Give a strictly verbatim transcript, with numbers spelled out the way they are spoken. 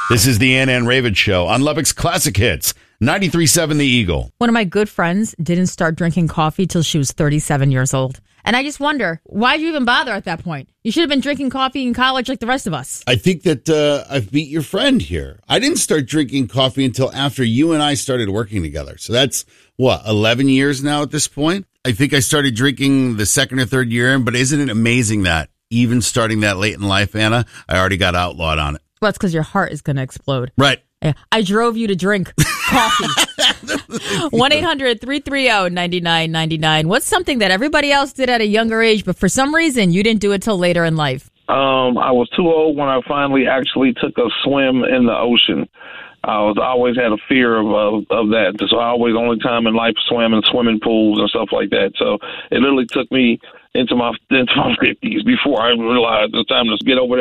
This is the Ann Ann Ravitch Show on Lubbock's Classic Hits, ninety-three point seven The Eagle. One of my good friends didn't start drinking coffee till she was thirty-seven years old. And I just wonder, why'd you even bother at that point? You should have been drinking coffee in college like the rest of us. I think that uh, I've beat your friend here. I didn't start drinking coffee until after you and I started working together. So that's, what, eleven years now at this point? I think I started drinking the second or third year in, but isn't it amazing that even starting that late in life, Anna, I already got outlawed on it? Well, it's because your heart is going to explode. Right. Yeah. I drove you to drink coffee. one eight hundred three three zero nine nine nine nine. What's something that everybody else did at a younger age, but for some reason you didn't do it till later in life? Um, I was too old when I finally actually took a swim in the ocean. I was I always had a fear of, of of that. So I always, only time in life, swam in swimming pools and stuff like that. So it literally took me into my into my fifties before I realized it was time to get over that.